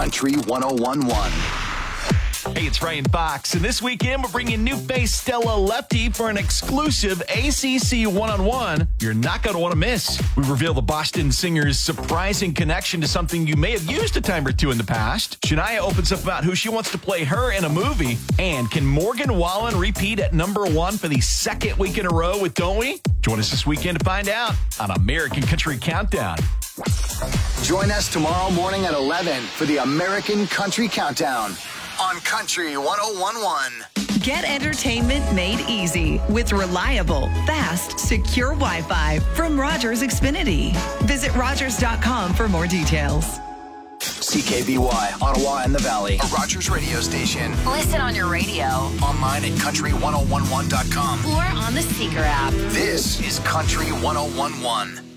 Country 1011. Hey, it's Ryan Fox, and this weekend we're bringing new face Stella Lefty for an exclusive ACC one-on-one you're not going to want to miss. We reveal the Boston singer's surprising connection to something you may have used a time or two in the past. Shania opens up about who she wants to play her in a movie. And can Morgan Wallen repeat at #1 for the second week in a row with Don't We? Join us this weekend to find out on American Country Countdown. Join us tomorrow morning at 11 for the American Country Countdown on Country 1011. Get entertainment made easy with reliable, fast, secure Wi-Fi from Rogers Xfinity. Visit Rogers.com for more details. CKBY, Ottawa and the Valley, a Rogers radio station. Listen on your radio. Online at country1011.com. Or on the Seeker app. This is Country 1011.